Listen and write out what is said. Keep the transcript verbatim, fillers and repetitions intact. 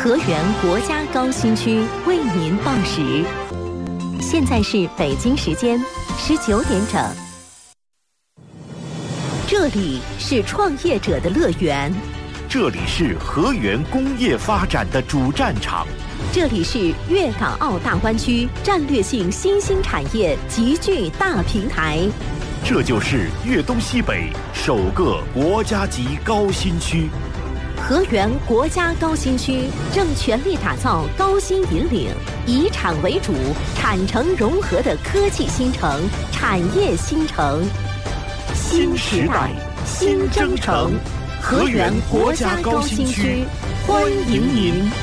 河源国家高新区为您报时，现在是北京时间十九点整。这里是创业者的乐园， 这里是河源工业发展的主战场， 这里是粤港澳大湾区战略性新兴产业集聚大平台， 这就是粤东西北首个国家级高新区。 河源国家高新区正全力打造高新引领、以产为主、产城融合的科技新城、产业新城。新时代，新征程，河源国家高新区，欢迎您。